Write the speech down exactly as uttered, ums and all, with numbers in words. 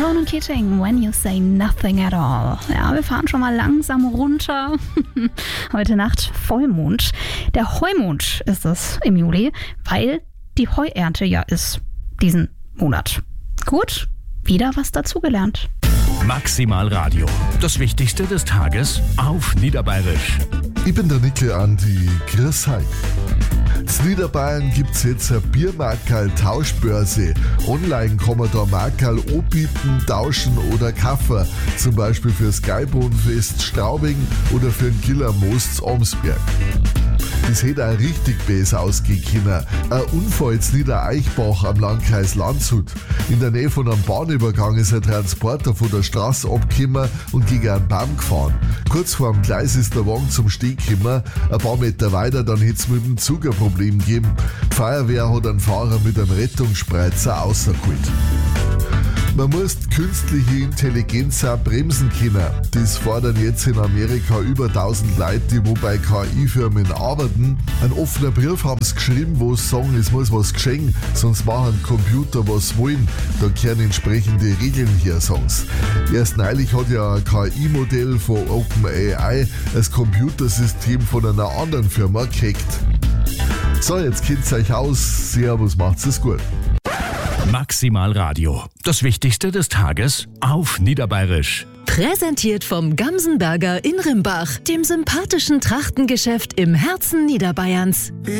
Ronan Keating, When You Say Nothing at All. Ja, wir fahren schon mal langsam runter. Heute Nacht Vollmond. Der Heumond ist es im Juli, weil die Heuernte ja ist diesen Monat. Gut, wieder was dazugelernt. Maximal Radio. Das Wichtigste des Tages auf Niederbayerisch. Ich bin der Nickel Andi. Grüß euch. In Niederbayern gibt es jetzt eine Biermarkerl-Tauschbörse. Online kann man da Markerl anbieten, tauschen oder kaufen. Zum Beispiel fürs Geibohnfest Straubing oder für den Killer Most Amsberg. Das hätte auch richtig besser ausgehen können. Ein Unfall in Niedereichbach am Landkreis Landshut. In der Nähe von einem Bahnübergang ist ein Transporter von der Straße abgekommen und gegen einen Baum gefahren. Kurz vor dem Gleis ist der Wagen zum Stehen gekommen. Ein paar Meter weiter, dann hätte es mit dem Zug ein Problem gegeben. Die Feuerwehr hat einen Fahrer mit einem Rettungsspreizer rausgeholt. Man muss künstliche Intelligenz auch bremsen können. Das fordern jetzt in Amerika über tausend Leute, die wo bei K I-Firmen arbeiten. Ein offener Brief haben sie geschrieben, wo sie sagen, es muss was geschehen, sonst machen Computer was wollen. Da kehren entsprechende Regeln her, sagen sie. Erst neulich hat ja ein K I-Modell von OpenAI das Computersystem von einer anderen Firma gehackt. So, jetzt kennt ihr euch aus. Servus, macht's es gut. Maximal Radio. Das Wichtigste des Tages auf Niederbayerisch. Präsentiert vom Gamsenberger in Rimbach, dem sympathischen Trachtengeschäft im Herzen Niederbayerns.